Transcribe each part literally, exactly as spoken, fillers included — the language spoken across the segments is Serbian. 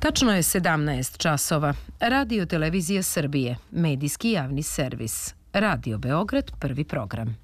Tačno je sedamnaest časova. Radio Televizija Srbije, medijski javni servis. Radio Beograd, prvi program.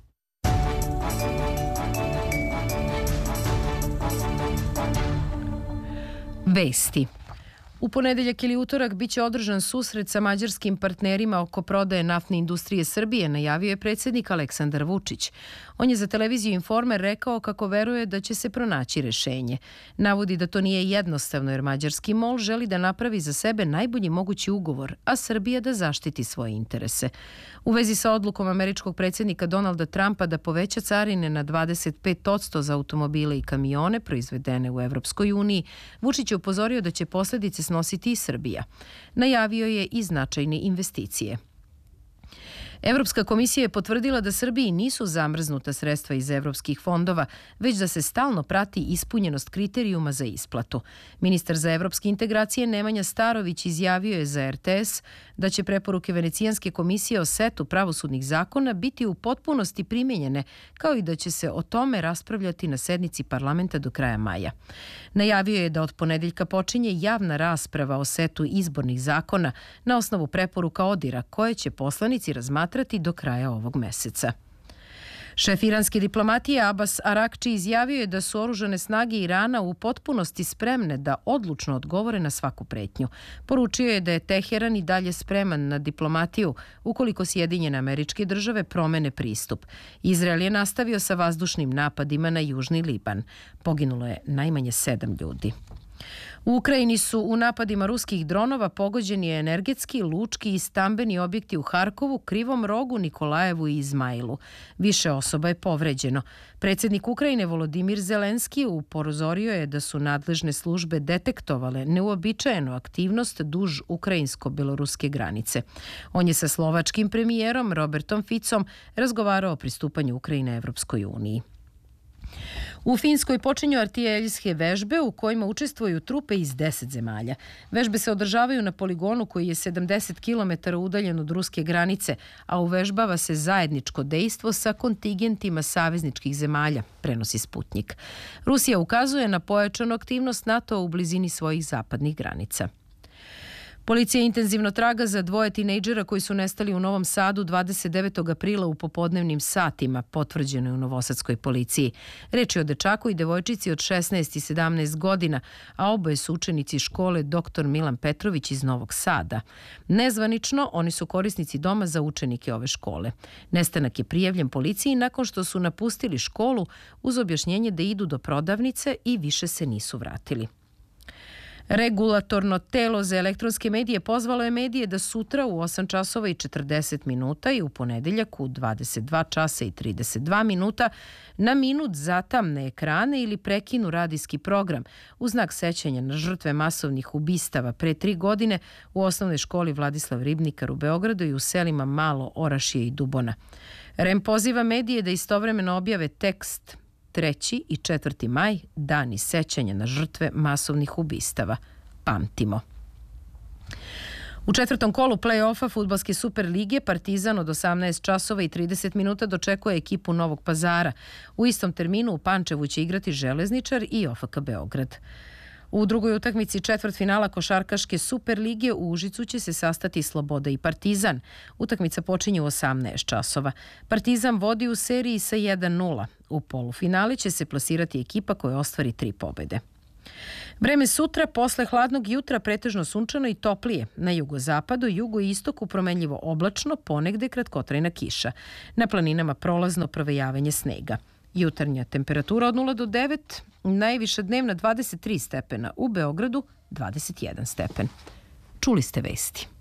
Vesti. U ponedeljak ili utorak biće održan susret sa mađarskim partnerima oko prodaje naftne industrije Srbije, najavio je predsjednik Aleksandar Vučić. On je za televiziju Informer rekao kako veruje da će se pronaći rešenje. Navodi da to nije jednostavno jer mađarski MOL želi da napravi za sebe najbolji mogući ugovor, a Srbija da zaštiti svoje interese. U vezi sa odlukom američkog predsjednika Donalda Trumpa da poveća carine na dvadeset pet posto za automobile i kamione proizvedene u Evropskoj uniji, Vučić je upozorio da će posljedice snositi i Srbija. Najavio je i značajne investicije. Evropska komisija je potvrdila da Srbiji nisu zamrznuta sredstva iz evropskih fondova, već da se stalno prati ispunjenost kriterijuma za isplatu. Ministar za evropske integracije Nemanja Starović izjavio je za R T S da će preporuke Venecijanske komisije o setu pravosudnih zakona biti u potpunosti primenjene, kao i da će se o tome raspravljati na sednici parlamenta do kraja maja. Najavio je da od ponedeljka počinje javna rasprava o setu izbornih zakona na osnovu preporuka ODIR-a koje će poslanici razmatrati do kraja ovog meseca. Šef iranske diplomatije Abbas Arakči izjavio je da su oružane snage Irana u potpunosti spremne da odlučno odgovore na svaku pretnju. Poručio je da je Teheran i dalje spreman na diplomatiju ukoliko Sjedinjene Američke Države promene pristup. Izrael je nastavio sa vazdušnim napadima na južni Liban. Poginulo je najmanje sedam ljudi. U Ukrajini su u napadima ruskih dronova pogođeni energetski, lučki i stambeni objekti u Harkovu, Krivom Rogu, Nikolajevu i Izmailu. Više osoba je povređeno. Predsjednik Ukrajine Volodimir Zelenski upozorio je da su nadležne službe detektovale neuobičajenu aktivnost duž ukrajinsko-beloruske granice. On je sa slovačkim premijerom Robertom Ficom razgovarao o pristupanju Ukrajine Evropskoj uniji. U Finskoj počinju artiljerijske vežbe u kojima učestvuju trupe iz deset zemalja. Vežbe se održavaju na poligonu koji je sedamdeset kilometara udaljen od ruske granice, a uvežbava se zajedničko dejstvo sa kontingentima savezničkih zemalja, prenosi Sputnik. Rusija ukazuje na pojačanu aktivnost NATO u blizini svojih zapadnih granica. Policija intenzivno traga za dvoje tinejdžera koji su nestali u Novom Sadu dvadeset devetog aprila u popodnevnim satima, potvrđeno je u novosadskoj policiji. Reč je o dečaku i devojčici od šesnaest i sedamnaest godina, a oboje su učenici škole doktor Milan Petrović iz Novog Sada. Nezvanično, oni su korisnici doma za učenike ove škole. Nestanak je prijavljen policiji nakon što su napustili školu uz objašnjenje da idu do prodavnice i više se nisu vratili. Regulatorno telo za elektronske medije pozvalo je medije da sutra u osam časova i četrdeset minuta i u ponedeljak u dvadeset dva časa i trideset dva minuta na minut zatamne ekrane ili prekinu radijski program u znak sećanja na žrtve masovnih ubistava pre tri godine u osnovnoj školi Vladislav Ribnikar u Beogradu i u selima Malo, Orašje i Dubona. R E M poziva medije da istovremeno objave tekst treći i četvrti maj, dani sećanja na žrtve masovnih ubistava. Pamtimo. U četvrtom kolu play-offa fudbalske Super lige Partizan od osamnaest časova i trideset minuta dočekuje ekipu Novog Pazara. U istom terminu u Pančevu će igrati Železničar i O F K Beograd. U drugoj utakmici četvrtfinala košarkaške Super lige u Užicu će se sastati Sloboda i Partizan. Utakmica počinje u osamnaest časova. Partizan vodi u seriji sa jedan nula. U polufinali će se plasirati ekipa koja ostvari tri pobede. Vreme sutra, posle hladnog jutra pretežno sunčano i toplije. Na jugozapadu, jugo i istoku promenljivo oblačno, ponegde kratkotrajna kiša. Na planinama prolazno provejavanje snega. Jutarnja temperatura od nula do devet, najviša dnevna dvadeset tri stepena, u Beogradu dvadeset jedan stepen. Čuli ste vesti.